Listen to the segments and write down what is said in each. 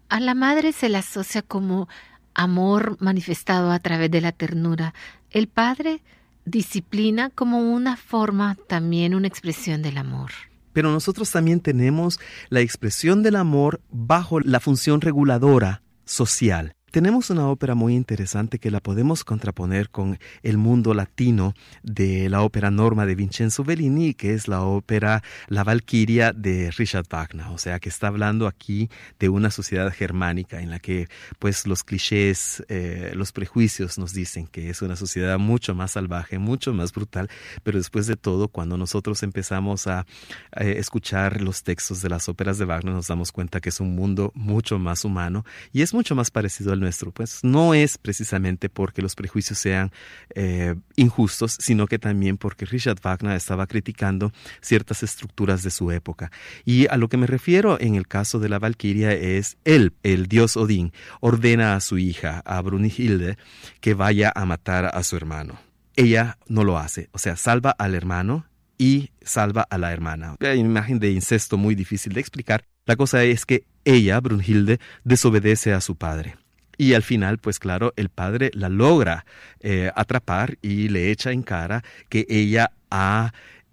A la madre se la asocia como amor manifestado a través de la ternura. El padre, disciplina como una forma, también una expresión del amor. Pero nosotros también tenemos la expresión del amor bajo la función reguladora social. Tenemos una ópera muy interesante que la podemos contraponer con el mundo latino de la ópera Norma de Vincenzo Bellini, que es la ópera La Valquiria de Richard Wagner. O sea, que está hablando aquí de una sociedad germánica en la que pues los clichés, los prejuicios nos dicen que es una sociedad mucho más salvaje, mucho más brutal, pero después de todo, cuando nosotros empezamos a escuchar los textos de las óperas de Wagner, nos damos cuenta que es un mundo mucho más humano y es mucho más parecido al nuestro. Pues no es precisamente porque los prejuicios sean injustos, sino que también porque Richard Wagner estaba criticando ciertas estructuras de su época. Y a lo que me refiero en el caso de la Valquiria es él, el dios Odín, ordena a su hija, a Brunhilde, que vaya a matar a su hermano. Ella no lo hace, o sea, salva al hermano y salva a la hermana. Una imagen de incesto muy difícil de explicar. La cosa es que ella, Brunhilde, desobedece a su padre. Y al final, pues claro, el padre la logra atrapar y le echa en cara que ella ha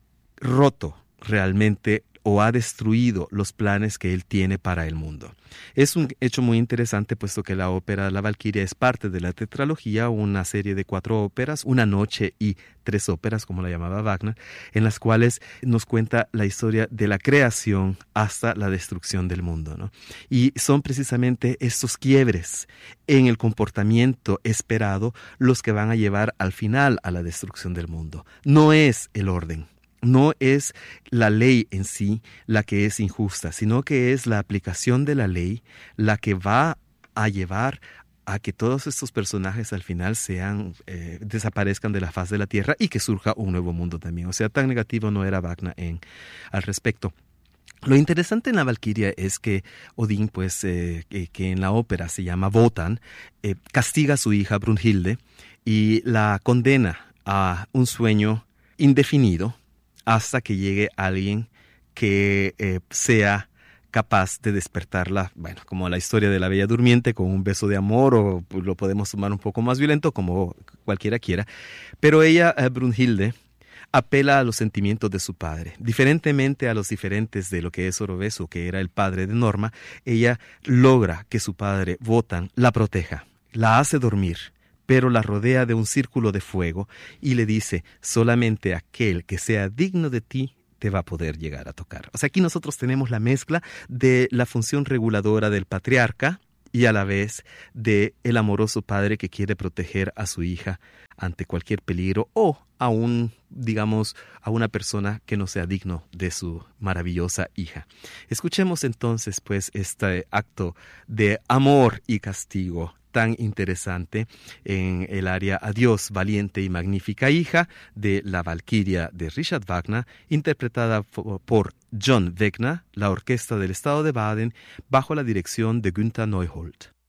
roto realmente o ha destruido los planes que él tiene para el mundo. Es un hecho muy interesante, puesto que la ópera La Valquiria es parte de la tetralogía, una serie de 4 óperas, una noche y 3 óperas, como la llamaba Wagner, en las cuales nos cuenta la historia de la creación hasta la destrucción del mundo, ¿no? Y son precisamente estos quiebres en el comportamiento esperado los que van a llevar al final a la destrucción del mundo. No es el orden. No es la ley en sí la que es injusta, sino que es la aplicación de la ley la que va a llevar a que todos estos personajes al final desaparezcan de la faz de la tierra y que surja un nuevo mundo también. O sea, tan negativo no era Wagner al respecto. Lo interesante en la Valquiria es que Odín, pues, que en la ópera se llama Wotan, castiga a su hija Brunhilde y la condena a un sueño indefinido, hasta que llegue alguien que sea capaz de despertarla, bueno, como la historia de la Bella Durmiente, con un beso de amor, o lo podemos tomar un poco más violento, como cualquiera quiera. Pero ella, Brunhilde, apela a los sentimientos de su padre. Diferentemente a los diferentes de lo que es Oroveso, que era el padre de Norma, ella logra que su padre, Wotan, la proteja, la hace dormir, pero la rodea de un círculo de fuego y le dice: solamente aquel que sea digno de ti te va a poder llegar a tocar. O sea, aquí nosotros tenemos la mezcla de la función reguladora del patriarca y a la vez de el amoroso padre que quiere proteger a su hija ante cualquier peligro o a una persona que no sea digno de su maravillosa hija. Escuchemos entonces pues este acto de amor y castigo tan interesante en el aria Adiós, valiente y magnífica hija, de La Valquiria de Richard Wagner, interpretada por John Wegner, la Orquesta del Estado de Baden, bajo la dirección de Günther Neuhold.